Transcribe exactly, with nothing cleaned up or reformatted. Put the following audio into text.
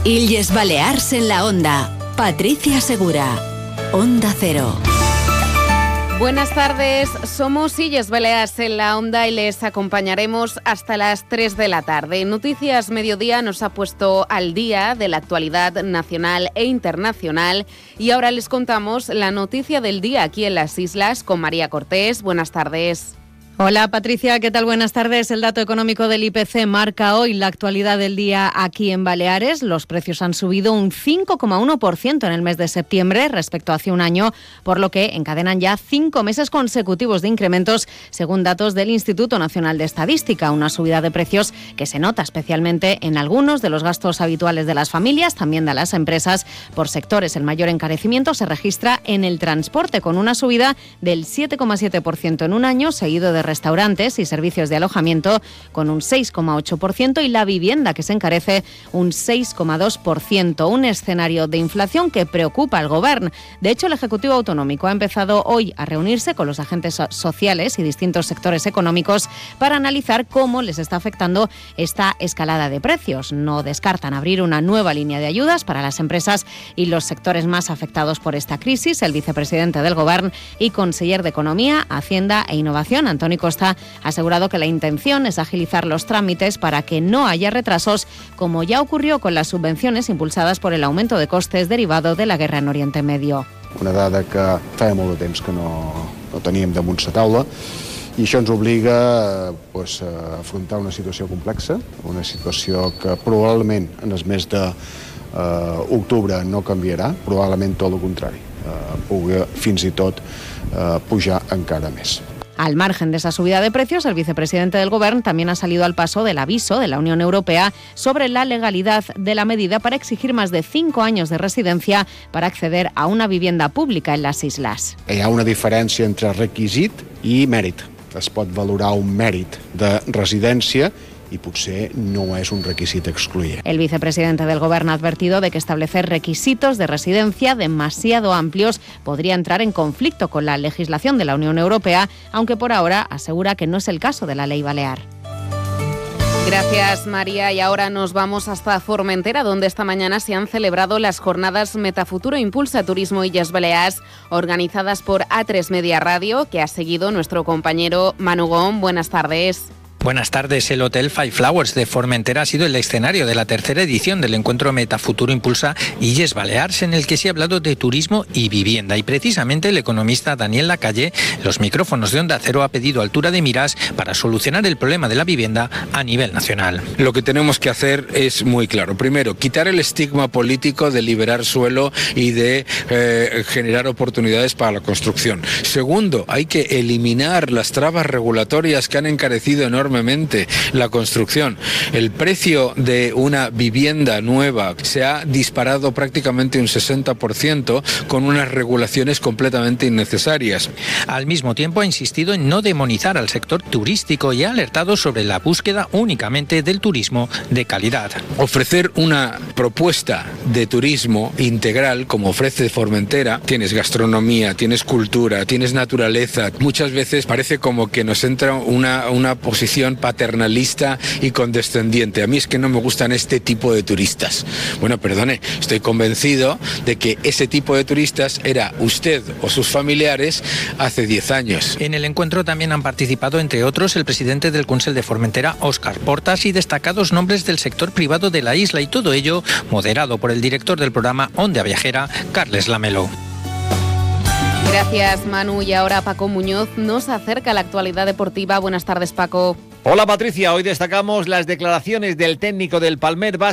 Illes Balears en la Onda. Patricia Segura. Onda Cero. Buenas tardes, somos Illes Balears en la Onda y les acompañaremos hasta las tres de la tarde. Noticias Mediodía nos ha puesto al día de la actualidad nacional e internacional y ahora les contamos la noticia del día aquí en las islas con María Cortés. Buenas tardes. Hola Patricia, ¿qué tal? Buenas tardes. El dato económico del I P C marca hoy la actualidad del día aquí en Baleares. Los precios han subido un cinco coma uno por ciento en el mes de septiembre respecto a hace un año, por lo que encadenan ya cinco meses consecutivos de incrementos, según datos del Instituto Nacional de Estadística. Una subida de precios que se nota especialmente en algunos de los gastos habituales de las familias, también de las empresas. Por sectores, el mayor encarecimiento se registra en el transporte, con una subida del siete coma siete por ciento en un año, seguido de restaurantes y servicios de alojamiento con un seis coma ocho por ciento y la vivienda, que se encarece un seis coma dos por ciento. Un escenario de inflación que preocupa al Govern. De hecho, el Ejecutivo Autonómico ha empezado hoy a reunirse con los agentes sociales y distintos sectores económicos para analizar cómo les está afectando esta escalada de precios. No descartan abrir una nueva línea de ayudas para las empresas y los sectores más afectados por esta crisis. El vicepresidente del Govern y conseller de Economía, Hacienda e Innovación, Antonio Costa, ha asegurado que la intención es agilizar los trámites para que no haya retrasos, como ya ocurrió con las subvenciones impulsadas por el aumento de costes derivado de la guerra en Oriente Medio. Una dada que feia molt de temps que no, no teníem damunt la taula i això ens obliga pues, a afrontar una situació complexa, una situació que probablement en el mes d'octubre no canviarà, probablement tot el contrari, eh, pugui fins i tot eh, pujar encara més. Al margen de esa subida de precios, el vicepresidente del Govern también ha salido al paso del aviso de la Unión Europea sobre la legalidad de la medida para exigir más de cinco años de residencia para acceder a una vivienda pública en las islas. Hi ha una diferència entre requisit i mèrit. Es pot valorar un mèrit de residència y potser no es un requisito excluyente. El vicepresidente del Govern ha advertido de que establecer requisitos de residencia demasiado amplios podría entrar en conflicto con la legislación de la Unión Europea, aunque por ahora asegura que no es el caso de la ley balear. Gracias, María. Y ahora nos vamos hasta Formentera, donde esta mañana se han celebrado las jornadas Metafuturo Impulsa Turismo Illes Balears, organizadas por A tres Media Radio, que ha seguido nuestro compañero Manu Gón. Buenas tardes. Buenas tardes. El Hotel Five Flowers de Formentera ha sido el escenario de la tercera edición del encuentro Metafuturo Impulsa Illes Balears, en el que se ha hablado de turismo y vivienda. Y precisamente el economista Daniel Lacalle, los micrófonos de Onda Cero, ha pedido altura de miras para solucionar el problema de la vivienda a nivel nacional. Lo que tenemos que hacer es muy claro. Primero, quitar el estigma político de liberar suelo y de eh, generar oportunidades para la construcción. Segundo, hay que eliminar las trabas regulatorias que han encarecido enormemente la construcción. El precio de una vivienda nueva se ha disparado prácticamente un sesenta por ciento con unas regulaciones completamente innecesarias. Al mismo tiempo ha insistido en no demonizar al sector turístico y ha alertado sobre la búsqueda únicamente del turismo de calidad. Ofrecer una propuesta de turismo integral como ofrece Formentera, tienes gastronomía, tienes cultura, tienes naturaleza. Muchas veces parece como que nos entra una, una posición paternalista y condescendiente. A mí es que no me gustan este tipo de turistas. Bueno, perdone, estoy convencido de que ese tipo de turistas era usted o sus familiares hace diez años. En el encuentro también han participado, entre otros, el presidente del Consell de Formentera, Óscar Portas, y destacados nombres del sector privado de la isla, y todo ello moderado por el director del programa Onda Viajera, Carles Lamelo. Gracias, Manu. Y ahora Paco Muñoz nos acerca a la actualidad deportiva. Buenas tardes, Paco. Hola, Patricia. Hoy destacamos las declaraciones del técnico del Palmer Básquet